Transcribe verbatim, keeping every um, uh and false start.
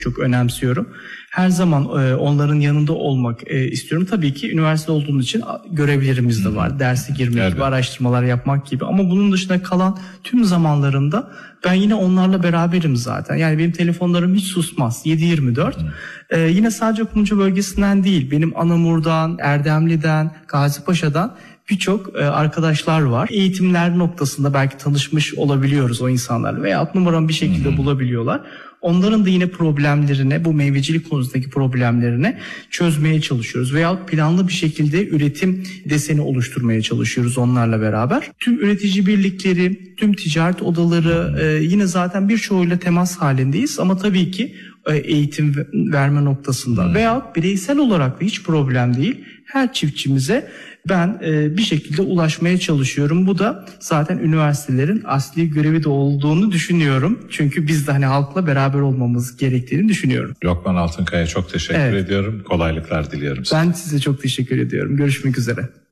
çok önemsiyorum. Her zaman e, onların yanında olmak e, istiyorum. Tabii ki üniversite olduğumuz için görevlerimiz de var. Derse girmek evet. gibi, araştırmalar yapmak gibi. Ama bunun dışında kalan tüm zamanlarımda ben yine onlarla beraberim zaten. Yani benim telefonlarım hiç susmaz. yedi yirmi dört. Ee, yine sadece Kumluca bölgesinden değil, benim Anamur'dan, Erdemli'den, Gazipaşa'dan birçok e, arkadaşlar var. Eğitimler noktasında belki tanışmış olabiliyoruz o insanlarla veya numaramı bir şekilde Hı-hı. bulabiliyorlar. Onların da yine problemlerine, bu meyvecilik konusundaki problemlerine çözmeye çalışıyoruz. Veyahut planlı bir şekilde üretim deseni oluşturmaya çalışıyoruz onlarla beraber. Tüm üretici birlikleri, tüm ticaret odaları e, yine zaten birçoğuyla temas halindeyiz. Ama tabii ki e, eğitim verme noktasında hmm. veyahut bireysel olarak da hiç problem değil. Her çiftçimize ben e, bir şekilde ulaşmaya çalışıyorum. Bu da zaten üniversitelerin asli görevi de olduğunu düşünüyorum. Çünkü biz de hani halkla beraber olmamız gerektiğini düşünüyorum. Lokman Altınkaya çok teşekkür evet. ediyorum. Kolaylıklar diliyorum size. Ben size çok teşekkür ediyorum. Görüşmek üzere.